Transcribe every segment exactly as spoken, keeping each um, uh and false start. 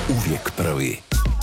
Uvijek prvi.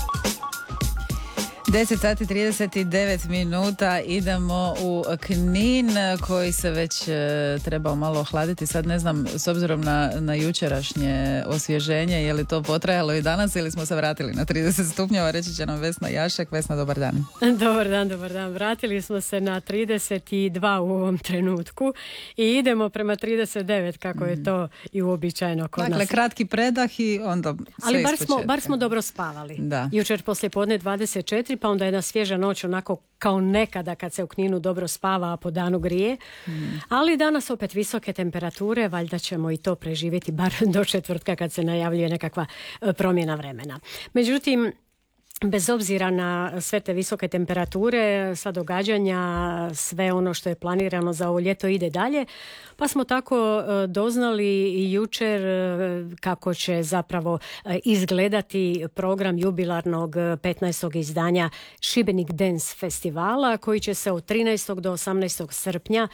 deset sati trideset devet minuta, idemo u Knin koji se već e, trebao malo ohladiti. Sad ne znam, s obzirom na, na jučerašnje osvježenje, je li to potrajalo i danas ili smo se vratili na trideset stupnjeva, reći će nam Vesna Jašek. Vesna, dobar dan. Dobar dan, dobar dan. Vratili smo se na trideset dva u ovom trenutku i idemo prema trideset devet kako je to i uobičajeno kod dakle, nas. Dakle, kratki predah i onda sve Ali bar ispočetka. smo, bar smo dobro spavali. Da. Jučer poslije podne dvadeset četiri, pa onda jedna svježa noć onako kao nekada kad se u Kninu dobro spava, a po danu grije. Mm. Ali danas opet visoke temperature, valjda ćemo i to preživjeti bar do četvrtka kad se najavljuje nekakva promjena vremena. Međutim, bez obzira na sve te visoke temperature, sva događanja, sve ono što je planirano za ovo ljeto ide dalje, pa smo tako doznali i jučer kako će zapravo izgledati program jubilarnog petnaestog izdanja Šibenik Dance festivala koji će se od trinaestog do osamnaestog srpnja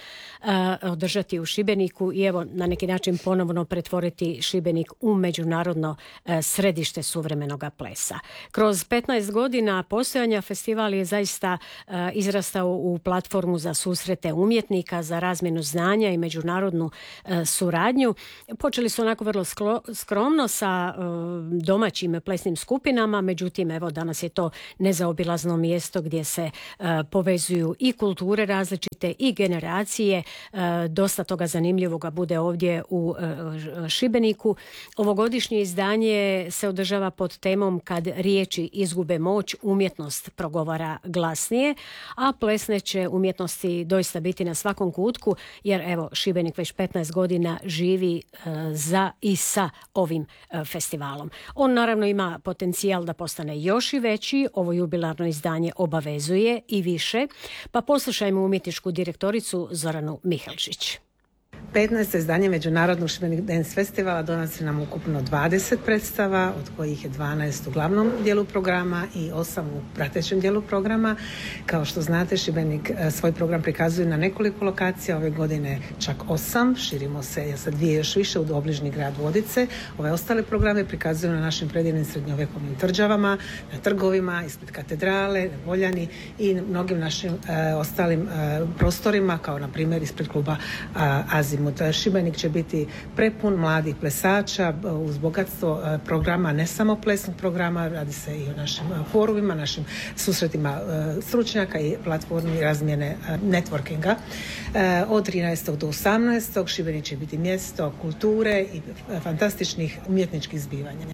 održati u Šibeniku i evo na neki način ponovno pretvoriti Šibenik u međunarodno središte suvremenog plesa. Kroz petnaest godina postojanja festival je zaista uh, izrastao u platformu za susrete umjetnika, za razmjenu znanja i međunarodnu uh, suradnju. Počeli su onako vrlo sklo, skromno sa uh, domaćim plesnim skupinama, međutim evo danas je to nezaobilazno mjesto gdje se uh, povezuju i kulture različite i generacije. Uh, dosta toga zanimljivoga bude ovdje u uh, Šibeniku. Ovogodišnje izdanje se održava pod temom Kad riječi izgube moć, umjetnost progovara glasnije, a plesne će umjetnosti doista biti na svakom kutku, jer evo Šibenik već petnaest godina živi e, za i sa ovim e, festivalom. On naravno ima potencijal da postane još i veći, ovo jubilarno izdanje obavezuje i više, pa poslušajmo umjetničku direktoricu Zoranu Mihalčić. petnaesto izdanje Međunarodnog Šibenik Dance festivala donosi nam ukupno dvadeset predstava, od kojih je dvanaest u glavnom dijelu programa i osam u pratećem dijelu programa. Kao što znate, Šibenik svoj program prikazuje na nekoliko lokacija, ove godine čak osam, širimo se sa dvije još više u obližnji grad Vodice. Ove ostale programe prikazuju na našim predivnim srednjovjekovnim tvrđavama, na trgovima, ispred katedrale, na Voljani i mnogim našim e, ostalim e, prostorima, kao na primjer ispred kluba a, Azimut. Šibenik će biti prepun mladih plesača uz bogatstvo programa, ne samo plesnog programa, radi se i o našim forumima, našim susretima stručnjaka i platformi razmjene networkinga. Od trinaestog do osamnaestog Šibenik će biti mjesto kulture i fantastičnih umjetničkih zbivanja.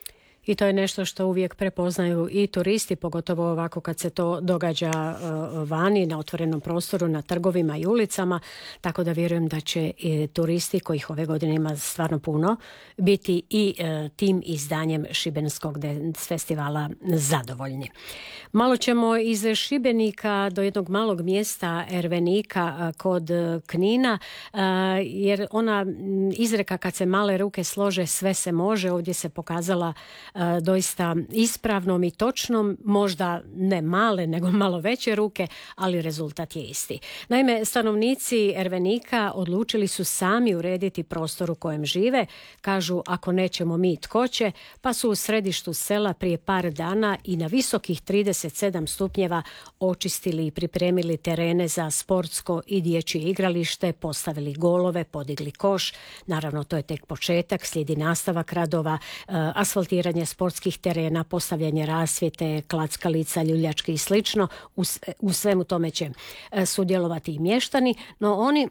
I to je nešto što uvijek prepoznaju i turisti, pogotovo ovako kad se to događa uh, vani, na otvorenom prostoru, na trgovima i ulicama, tako da vjerujem da će i turisti, kojih ove godine ima stvarno puno, biti i uh, tim izdanjem Šibenskog Dance festivala zadovoljni. Malo ćemo iz Šibenika do jednog malog mjesta Ervenika uh, kod Knina, uh, jer ona izreka kad se male ruke slože sve se može, ovdje se pokazala doista ispravnom i točnom, možda ne male nego malo veće ruke, ali rezultat je isti. Naime, stanovnici Ervenika odlučili su sami urediti prostor u kojem žive, kažu ako nećemo mi tko će, pa su u središtu sela prije par dana i na visokih trideset sedam stupnjeva očistili i pripremili terene za sportsko i dječje igralište, postavili golove, podigli koš. Naravno, to je tek početak, slijedi nastavak radova, asfaltiranje sportskih terena, postavljanje rasvjete, klackalica, ljuljački i slično. U, u svemu tome će sudjelovati i mještani, no oni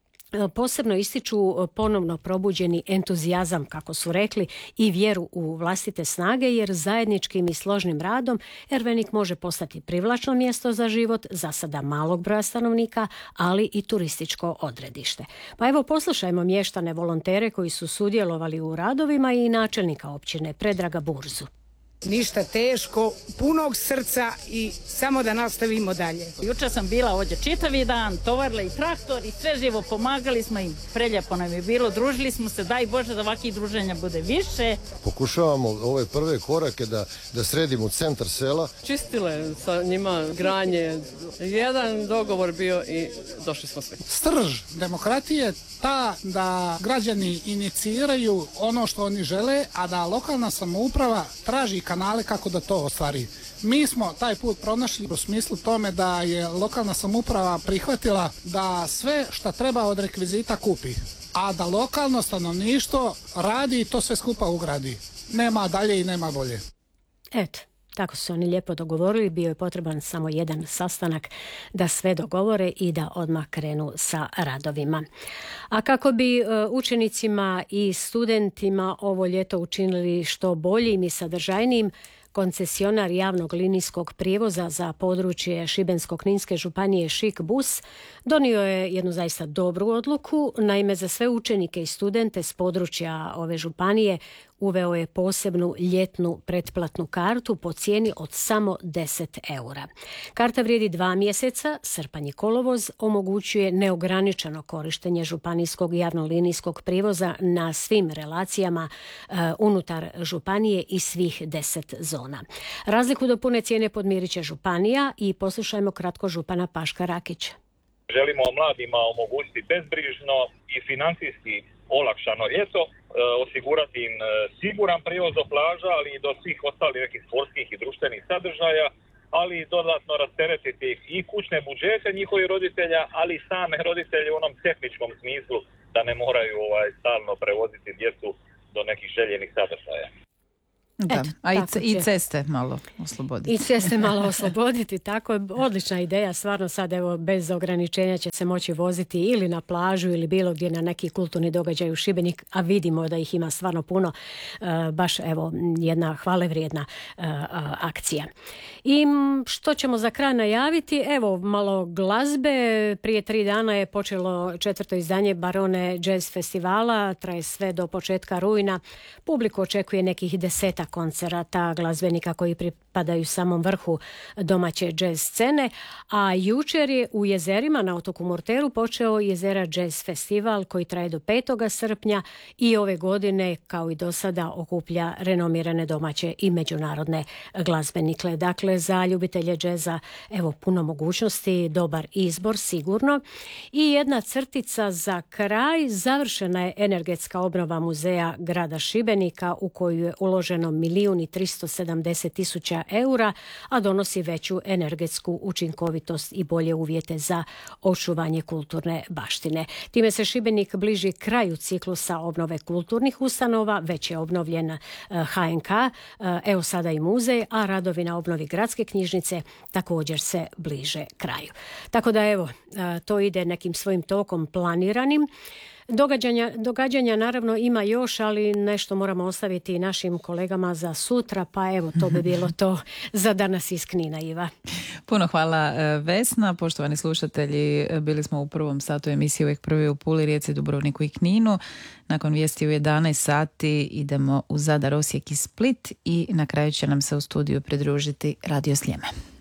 posebno ističu ponovno probuđeni entuzijazam, kako su rekli, i vjeru u vlastite snage, jer zajedničkim i složnim radom Ervenik može postati privlačno mjesto za život, za sada malog broja stanovnika, ali i turističko odredište. Pa evo poslušajmo mještane volontere koji su sudjelovali u radovima i načelnika općine Predraga Burzu. Ništa teško, punog srca i samo da nastavimo dalje. Jučer sam bila ovdje čitavi dan, tovarili i traktor i sve živo, pomagali smo im. Preljepo nam je bilo, družili smo se, daj Bože da ovakvih druženja bude više. Pokušavamo ove prve korake da, da sredimo centar sela. Čistile sa njima granje, jedan dogovor bio i došli smo svi. Srž demokratije ta da građani iniciraju ono što oni žele, a da lokalna samouprava traži kanale kako da to ostvari. Mi smo taj put pronašli u smislu tome da je lokalna samouprava prihvatila da sve što treba od rekvizita kupi, a da lokalno stanovništvo radi i to sve skupa ugradi. Nema dalje i nema bolje. Eto. Tako su oni lijepo dogovorili, bio je potreban samo jedan sastanak da sve dogovore i da odmah krenu sa radovima. A kako bi učenicima i studentima ovo ljeto učinili što boljim i sadržajnijim, koncesionar javnog linijskog prijevoza za područje Šibensko-kninske županije Šik Bus donio je jednu zaista dobru odluku. Naime, za sve učenike i studente s područja ove županije uveo je posebnu ljetnu pretplatnu kartu po cijeni od samo deset eura. Karta vrijedi dva mjeseca, srpanj i kolovoz, omogućuje neograničeno korištenje županijskog javnolinijskog prijevoza na svim relacijama uh, unutar županije i svih deset zona. Razliku do pune cijene podmirit će županija i poslušajmo kratko župana Paška Rakića. Želimo mladima omogućiti bezbrižno i financijski olakšano ljeto, osigurati im siguran prijevoz do plaža, ali i do svih ostalih nekih sportskih i društvenih sadržaja, ali i dodatno rasteretiti i kućne budžete njihovih roditelja, ali i same roditelje u onom tehničkom smislu da ne moraju ovaj, stalno prevoziti djecu do nekih željenih sadržaja. Da, Eto, a i, tako i će. ceste malo osloboditi. I ceste malo osloboditi, tako je odlična ideja, stvarno sad evo bez ograničenja će se moći voziti ili na plažu ili bilo gdje na neki kulturni događaj u Šibenik, a vidimo da ih ima stvarno puno, e, baš evo jedna hvalevrijedna e, akcija. I što ćemo za kraj najaviti? Evo malo glazbe, prije tri dana je počelo četvrto izdanje Barone Jazz Festivala, traje sve do početka rujna, publiku očekuje nekih deseta koncerata glazbenika koji pripadaju samom vrhu domaće jazz scene, a jučer je u Jezerima na otoku Murteru počeo Jezera Jazz Festival koji traje do petog srpnja i ove godine kao i do sada okuplja renomirane domaće i međunarodne glazbenike. Dakle, za ljubitelje džeza evo puno mogućnosti, dobar izbor sigurno. I jedna crtica za kraj, završena je energetska obnova muzeja grada Šibenika u koju je uloženo milijun i tristo sedamdeset tisuća eura, a donosi veću energetsku učinkovitost i bolje uvjete za očuvanje kulturne baštine. Time se Šibenik bliži kraju ciklusa obnove kulturnih ustanova, već je obnovljen ha en ka, evo sada i muzej, a radovi na obnovi gradske knjižnice također se bliže kraju. Tako da evo, to ide nekim svojim tokom planiranim. Događanja, događanja naravno ima još, ali nešto moramo ostaviti našim kolegama za sutra, pa evo to bi bilo to za danas iz Knina, Iva. Puno hvala Vesna, poštovani slušatelji, bili smo u prvom satu emisije Uvijek prvi u Puli, Rijeci, Dubrovniku i Kninu. Nakon vijesti u jedanaest sati idemo u Zadar, Osijek i Split i na kraju će nam se u studiju pridružiti Radio Sljeme.